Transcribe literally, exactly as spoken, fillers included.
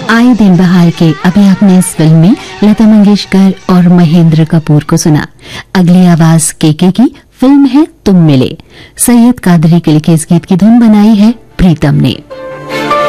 आए दिन बहार के अभी आपने इस फिल्म में लता मंगेशकर और महेंद्र कपूर को सुना। अगली आवाज केके की, फिल्म है तुम मिले। सैयद कादरी के लिखे इस गीत की धुन बनाई है प्रीतम ने।